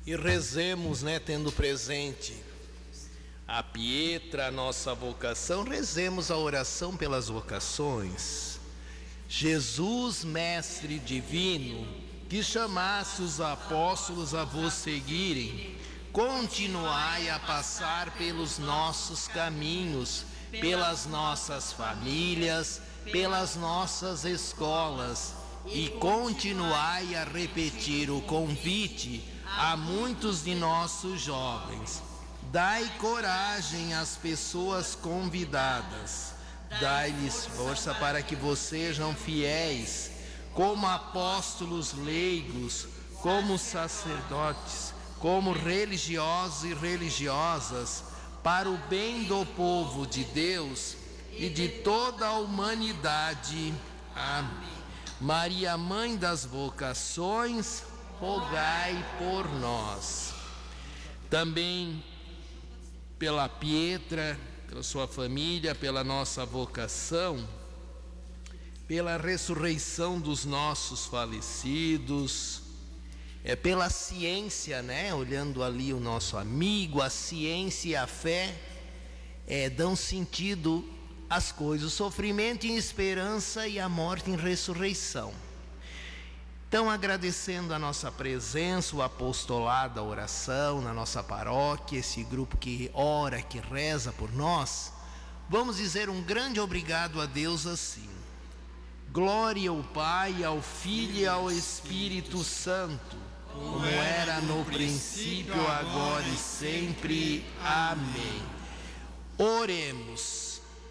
E rezemos, tendo presente a Pietra, a nossa vocação, rezemos a oração pelas vocações. Jesus, Mestre Divino, que chamasse os apóstolos a vos seguirem, continuai a passar pelos nossos caminhos, pelas nossas famílias, pelas nossas escolas, e continuai a repetir o convite a muitos de nossos jovens. Dai coragem às pessoas convidadas, dai-lhes força para que vos sejam fiéis, como apóstolos leigos, como sacerdotes, como religiosos e religiosas, para o bem do povo de Deus e de toda a humanidade. Amém. Maria, Mãe das Vocações, rogai por nós. Também pela Pietra, pela sua família, pela nossa vocação, pela ressurreição dos nossos falecidos, pela ciência, olhando ali o nosso amigo, a ciência e a fé dão sentido às coisas, o sofrimento em esperança e a morte em ressurreição. Então, agradecendo a nossa presença, o apostolado da oração na nossa paróquia, esse grupo que ora, que reza por nós, vamos dizer um grande obrigado a Deus assim: glória ao Pai, ao Filho e ao Espírito Santo, como era no princípio, agora e sempre. Amém. Oremos.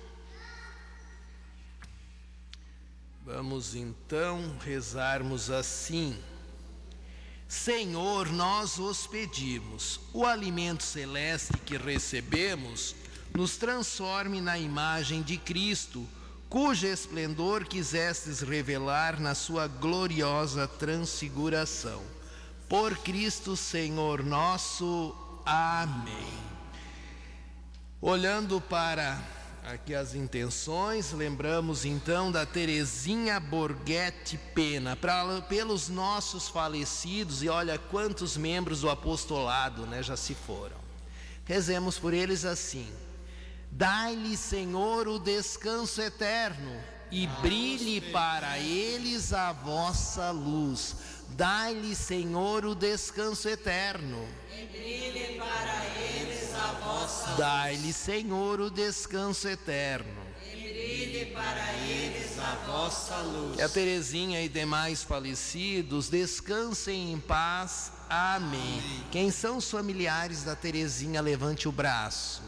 Vamos então rezarmos assim: Senhor, nós vos pedimos, o alimento celeste que recebemos nos transforme na imagem de Cristo, cujo esplendor quisestes revelar na sua gloriosa transfiguração. Por Cristo Senhor nosso. Amém. Olhando para aqui as intenções, lembramos então da Terezinha Borghetti Pena, pelos nossos falecidos, e olha quantos membros do apostolado já se foram. Rezemos por eles assim: dai-lhe, Senhor, o descanso eterno, e brilhe para eles a vossa luz. Dai-lhe, Senhor, o descanso eterno, e brilhe para eles a vossa luz. Dai-lhe, Senhor, o descanso eterno, e brilhe para eles a vossa luz. Que a Terezinha e demais falecidos descansem em paz. Amém. Quem são os familiares da Terezinha? Levante o braço.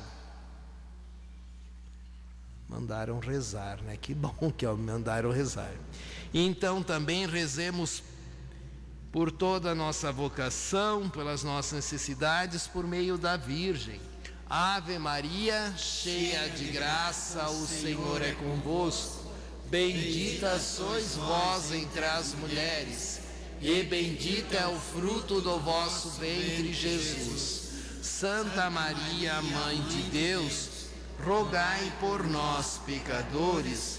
Mandaram rezar, Que bom que mandaram rezar. Então também rezemos por toda a nossa vocação, pelas nossas necessidades, por meio da Virgem. Ave Maria, cheia de graça, o Senhor é convosco. Bendita sois vós entre as mulheres, e bendito é o fruto do vosso ventre, Jesus. Santa Maria, Mãe de Deus, rogai por nós, pecadores,